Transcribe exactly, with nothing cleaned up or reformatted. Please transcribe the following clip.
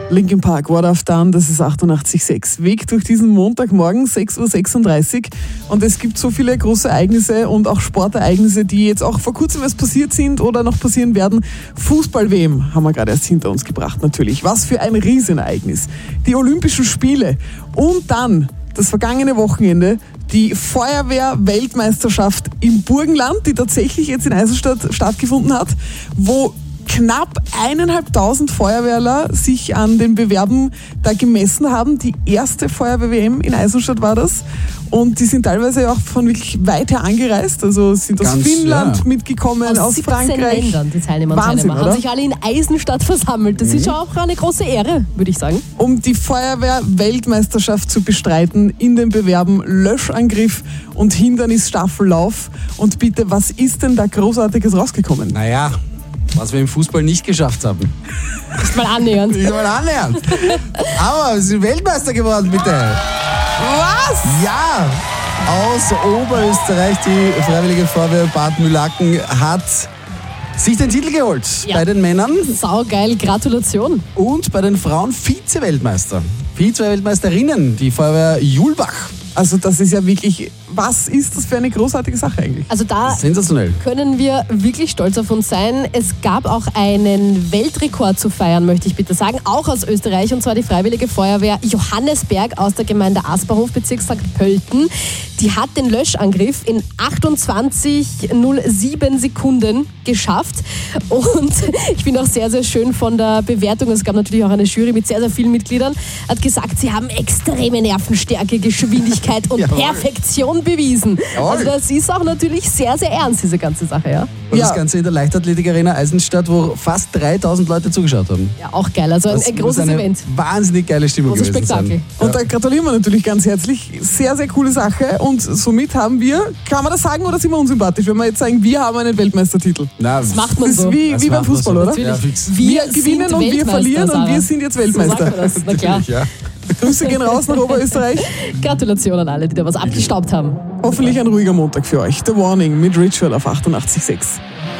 Linkin Park, What I've Done, das ist achtundachtzig Komma sechs. Weg durch diesen Montagmorgen, sechs Uhr sechsunddreißig. Und es gibt so viele große Ereignisse und auch Sportereignisse, die jetzt auch vor kurzem erst passiert sind oder noch passieren werden. Fußball-W M haben wir gerade erst hinter uns gebracht natürlich. Was für ein Riesenereignis. Die Olympischen Spiele und dann das vergangene Wochenende die Feuerwehr-Weltmeisterschaft im Burgenland, die tatsächlich jetzt in Eisenstadt stattgefunden hat, wo knapp eineinhalbtausend Feuerwehrler sich an den Bewerben da gemessen haben. Die erste Feuerwehr-W M in Eisenstadt war das. Und die sind teilweise auch von wirklich weit her angereist. Also sind aus Ganz, Finnland ja. mitgekommen, aus, aus siebzehn Frankreich. Ländern, die Teilnehmer und Wahnsinn, Teilnehmer. oder? Haben sich alle in Eisenstadt versammelt. Das mhm. ist schon auch eine große Ehre, würde ich sagen. Um die Feuerwehr-Weltmeisterschaft zu bestreiten, in den Bewerben Löschangriff und Hindernisstaffellauf. Und bitte, was ist denn da Großartiges rausgekommen? Naja, was wir im Fußball nicht geschafft haben. Nicht mal annähernd. Nicht mal annähernd. Aber wir sind Weltmeister geworden, bitte. Was? Ja, aus Oberösterreich, die Freiwillige Feuerwehr Bad Mühlacken hat sich den Titel geholt. Ja. Bei den Männern Saugeil, Gratulation. und bei den Frauen Vize-Weltmeister. Vize-Weltmeisterinnen, die Feuerwehr Julbach. Also das ist ja wirklich, was ist das für eine großartige Sache eigentlich? Also da Sensationell. können wir wirklich stolz auf uns sein. Es gab auch einen Weltrekord zu feiern, möchte ich bitte sagen, auch aus Österreich, und zwar die Freiwillige Feuerwehr Johannesberg aus der Gemeinde Asperhof, Bezirk Sankt Pölten. Die hat den Löschangriff in achtundzwanzig Komma null sieben Sekunden geschafft. Und ich finde auch sehr, sehr schön von der Bewertung, es gab natürlich auch eine Jury mit sehr, sehr vielen Mitgliedern, hat gesagt, sie haben extreme Nervenstärke, Geschwindigkeit und Jawohl. Perfektion bewiesen. Jawohl. Also das ist auch natürlich sehr, sehr ernst, diese ganze Sache, ja. Und Ja. das Ganze in der Leichtathletik-Arena Eisenstadt, wo fast dreitausend Leute zugeschaut haben. Ja, auch geil. Also ein, Das ein muss großes eine Event. wahnsinnig geile Stimmung Großes gewesen Spektakel. sein. Und da gratulieren wir natürlich ganz herzlich. Sehr, sehr coole Sache. Und somit haben wir, kann man das sagen oder sind wir unsympathisch, wenn wir jetzt sagen, wir haben einen Weltmeistertitel? Na, Das macht man Das ist so. wie, Das wie beim macht man Fußball, so. oder? Ja, Natürlich. fix. Wir sind gewinnen und wir Weltmeister, verlieren und Sarah. wir sind jetzt So sagt Weltmeister. man das. Na klar. Ja. Grüße gehen raus nach Oberösterreich. Gratulation an alle, die da was abgestaubt haben. Hoffentlich ein ruhiger Montag für euch. The Warning mit Ritual auf achtundachtzig Komma sechs.